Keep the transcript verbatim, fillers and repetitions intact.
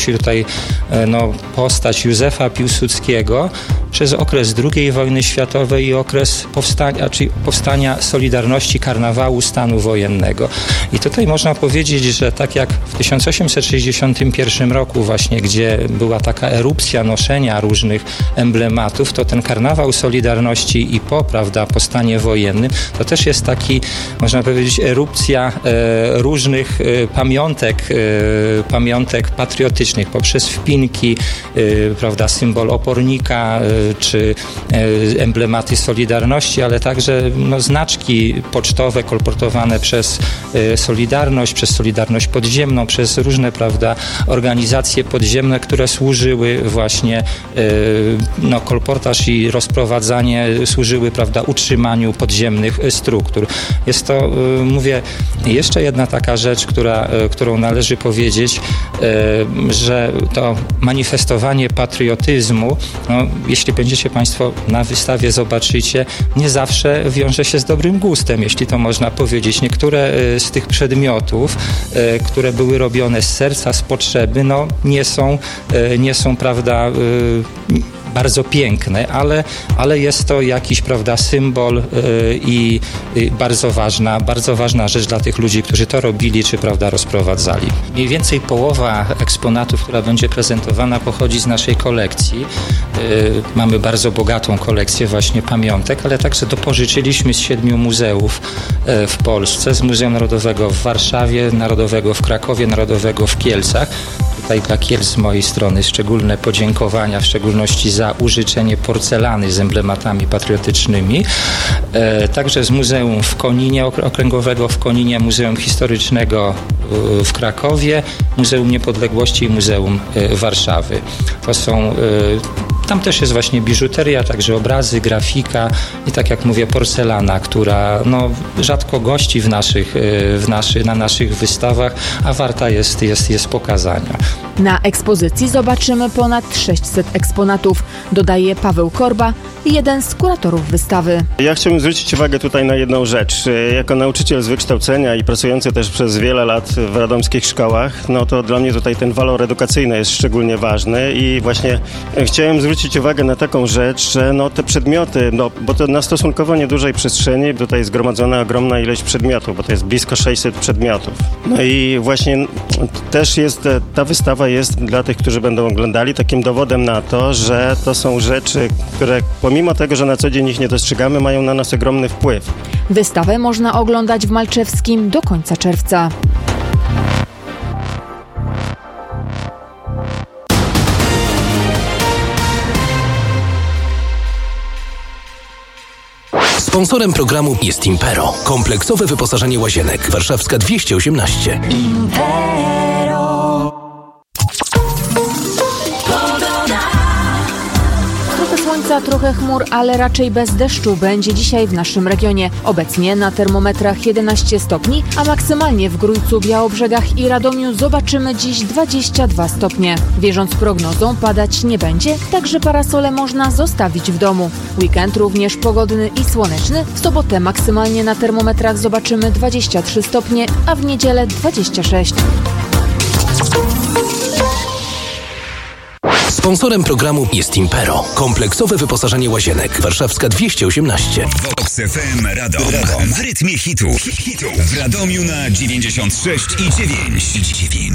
podkreślić tutaj no, postać Józefa Piłsudskiego przez okres drugiej wojny światowej i okres powstania, czyli powstania Solidarności, karnawału stanu wojennego. I tutaj można powiedzieć, że tak jak w tysiąc osiemset sześćdziesiątym pierwszym roku właśnie, gdzie była taka erupcja noszenia różnych emblematów, to ten karnawał Solidarności i po, prawda, po stanie wojennym, to też jest taki, można powiedzieć, erupcja e, różnych e, pamiątek, e, pamiątek patriotycznych poprzez wpinki, e, prawda, symbol opornika, e, czy e, emblematy Solidarności, ale także no, znaczki pocztowe kolportowane przez e, Solidarność, przez Solidarność Podziemną, przez różne, prawda, organizacje podziemne, które służyły właśnie, e, no, kolportaż i rozprowadzanie służyły, prawda, utrzymaniu podziemnych struktur. Jest to, e, mówię, jeszcze jedna taka rzecz, która, e, którą należy powiedzieć, e, że to manifestowanie patriotyzmu, no, jeśli będziecie Państwo na wystawie zobaczycie, nie zawsze wiąże się z dobrym gustem, jeśli to można powiedzieć. Niektóre z tych przedmiotów, które były robione z serca, z potrzeby, no nie są, nie są, prawda, bardzo piękne, ale, ale jest to jakiś, prawda, symbol i, i bardzo ważna, bardzo ważna rzecz dla tych ludzi, którzy to robili, czy, prawda, rozprowadzali. Mniej więcej połowa eksponatów, która będzie prezentowana, pochodzi z naszej kolekcji. Mamy bardzo bogatą kolekcję właśnie pamiątek, ale także dopożyczyliśmy z siedmiu muzeów w Polsce, z Muzeum Narodowego w Warszawie, Narodowego w Krakowie, Narodowego w Kielcach. Tutaj dla Kielc z mojej strony szczególne podziękowania, w szczególności za użyczenie porcelany z emblematami patriotycznymi. E, także z Muzeum w Koninie, Okręgowego w Koninie, Muzeum Historycznego w Krakowie, Muzeum Niepodległości i Muzeum Warszawy. To są, e, tam też jest właśnie biżuteria, także obrazy, grafika i tak jak mówię, porcelana, która no, rzadko gości w naszych, w naszy, na naszych wystawach, a warta jest, jest, jest pokazania. Na ekspozycji zobaczymy ponad sześćset eksponatów, dodaje Paweł Korba, jeden z kuratorów wystawy. Ja chciałbym zwrócić uwagę tutaj na jedną rzecz. Jako nauczyciel z wykształcenia i pracujący też przez wiele lat w radomskich szkołach, no to dla mnie tutaj ten walor edukacyjny jest szczególnie ważny i właśnie chciałem zwrócić uwagę na taką rzecz, że no te przedmioty, no bo to na stosunkowo niedużej przestrzeni tutaj zgromadzona ogromna ilość przedmiotów, bo to jest blisko sześćset przedmiotów. No i właśnie też jest, ta wystawa jest dla tych, którzy będą oglądali, takim dowodem na to, że to są rzeczy, które pomimo tego, że na co dzień ich nie dostrzegamy, mają na nas ogromny wpływ. Wystawę można oglądać w Malczewskim do końca czerwca. Sponsorem programu jest Impero. Kompleksowe wyposażenie łazienek. Warszawska dwieście osiemnaście. Impero. Trochę słońca, trochę chmur, ale raczej bez deszczu będzie dzisiaj w naszym regionie. Obecnie na termometrach jedenaście stopni, a maksymalnie w Grójcu, Białobrzegach i Radomiu zobaczymy dziś dwadzieścia dwa stopnie. Wierząc prognozom, padać nie będzie, także parasole można zostawić w domu. Weekend również pogodny i słoneczny. W sobotę maksymalnie na termometrach zobaczymy dwadzieścia trzy stopnie, a w niedzielę dwadzieścia sześć. Sponsorem programu jest Impero. Kompleksowe wyposażenie łazienek. Warszawska dwieście osiemnaście. Vox F M Radom. Radom. W rytmie hitu. Hitu. W Radomiu na dziewięćdziesiąt sześć i dziewięć.